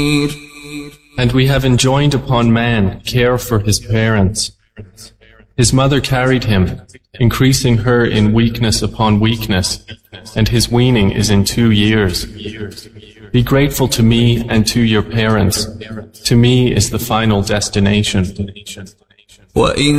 And we have enjoined upon man care for his parents. His mother carried him, increasing her in weakness upon weakness, and his weaning is in 2 years. Be grateful to me and to your parents. To me is the final destination. وَإِن